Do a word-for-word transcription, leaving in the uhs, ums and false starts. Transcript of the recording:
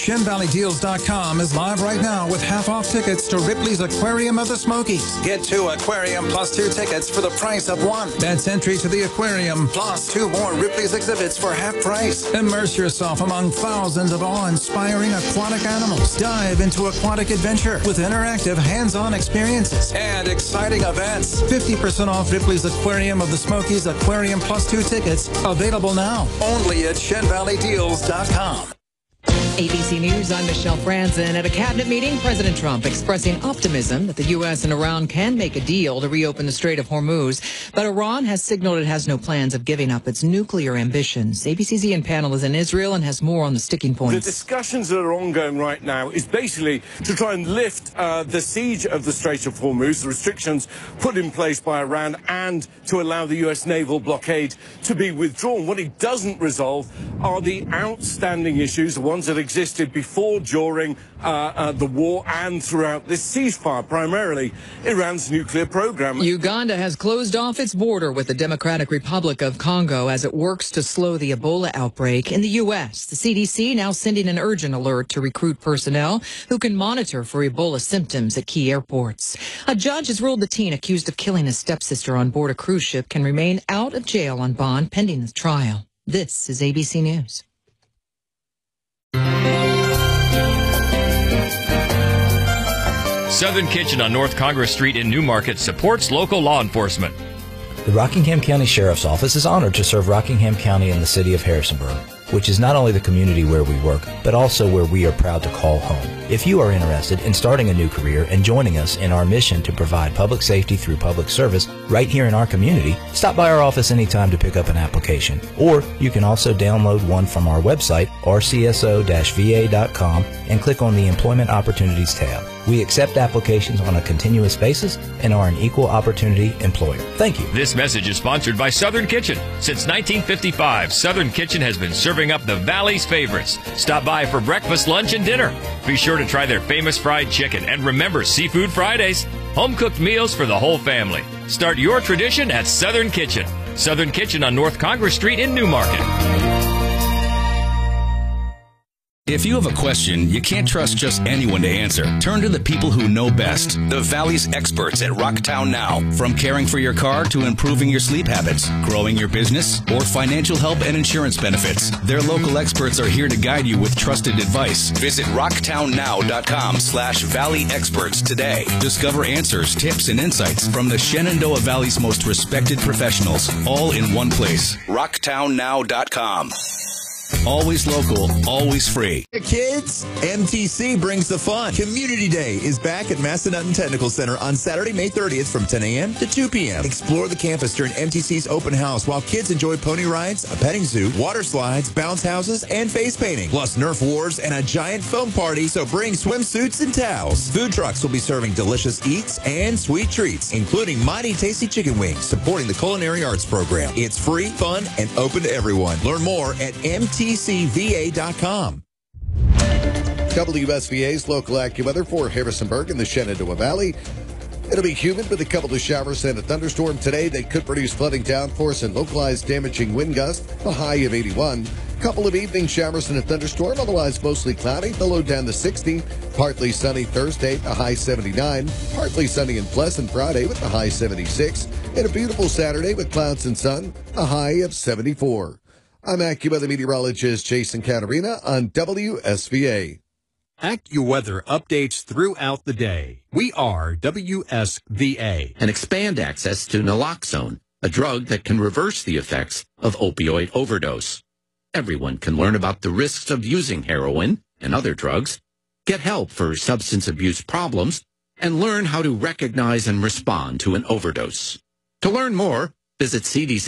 Shin Valley Deals dot com is live right now with half-off tickets to Ripley's Aquarium of the Smokies. Get two aquarium plus two tickets for the price of one. That's entry to the aquarium plus two more Ripley's exhibits for half price. Immerse yourself among thousands of awe-inspiring aquatic animals. Dive into aquatic adventure with interactive hands-on experiences and exciting events. fifty percent off Ripley's Aquarium of the Smokies Aquarium plus two tickets available now only at Shin Valley Deals dot com. A B C News, I'm Michelle Franzen. At a cabinet meeting, President Trump expressing optimism that the U S and Iran can make a deal to reopen the Strait of Hormuz. But Iran has signaled it has no plans of giving up its nuclear ambitions. A B C's Ian Pannell is in Israel and has more on the sticking points. The discussions that are ongoing right now is basically to try and lift uh, the siege of the Strait of Hormuz, the restrictions put in place by Iran, and to allow the U S naval blockade to be withdrawn. What it doesn't resolve are the outstanding issues, the ones that existed before, during uh, uh, the war and throughout this ceasefire, primarily Iran's nuclear program. Uganda has closed off its border with the Democratic Republic of Congo as it works to slow the Ebola outbreak. In the U S, the C D C now sending an urgent alert to recruit personnel who can monitor for Ebola symptoms at key airports. A judge has ruled the teen accused of killing his stepsister on board a cruise ship can remain out of jail on bond pending the trial. This is A B C News. Southern Kitchen on North Congress Street in Newmarket supports local law enforcement. The Rockingham County Sheriff's Office is honored to serve Rockingham County and the city of Harrisonburg, which is not only the community where we work, but also where we are proud to call home. If you are interested in starting a new career and joining us in our mission to provide public safety through public service right here in our community, stop by our office anytime to pick up an application. Or you can also download one from our website, r c s o dash v a dot com, and click on the Employment Opportunities tab. We accept applications on a continuous basis and are an equal opportunity employer. Thank you. This message is sponsored by Southern Kitchen. Since nineteen fifty-five, Southern Kitchen has been serving up the Valley's favorites. Stop by for breakfast, lunch, and dinner. Be sure to try their famous fried chicken, and remember Seafood Fridays. Home-cooked meals for the whole family. Start your tradition at Southern Kitchen. Southern Kitchen on North Congress Street in Newmarket. If you have a question you can't trust just anyone to answer, turn to the people who know best. The Valley's experts at Rocktown Now. From caring for your car to improving your sleep habits, growing your business, or financial help and insurance benefits, their local experts are here to guide you with trusted advice. Visit rocktown now dot com slash valley experts today. Discover answers, tips, and insights from the Shenandoah Valley's most respected professionals, all in one place. rocktown now dot com. Always local, always free. Hey kids, M T C brings the fun. Community Day is back at Massanutten Technical Center on Saturday, May thirtieth from ten a.m. to two p.m. Explore the campus during M T C's open house while kids enjoy pony rides, a petting zoo, water slides, bounce houses, and face painting. Plus Nerf wars and a giant foam party, so bring swimsuits and towels. Food trucks will be serving delicious eats and sweet treats, including mighty tasty chicken wings, supporting the culinary arts program. It's free, fun, and open to everyone. Learn more at M T C V A dot com. W S V A's local AccuWeather for Harrisonburg and the Shenandoah Valley. It'll be humid with a couple of showers and a thunderstorm today. They could produce flooding downforce and localized damaging wind gusts, a high of eighty-one. Couple of evening showers and a thunderstorm, otherwise mostly cloudy, the low down to sixty. Partly sunny Thursday, a high seventy-nine. Partly sunny and pleasant Friday with a high seventy-six. And a beautiful Saturday with clouds and sun, a high of seventy-four. I'm AccuWeather meteorologist Jason Caterina on W S V A. AccuWeather updates throughout the day. We are W S V A. And expand access to naloxone, a drug that can reverse the effects of opioid overdose. Everyone can learn about the risks of using heroin and other drugs, get help for substance abuse problems, and learn how to recognize and respond to an overdose. To learn more, visit C D C.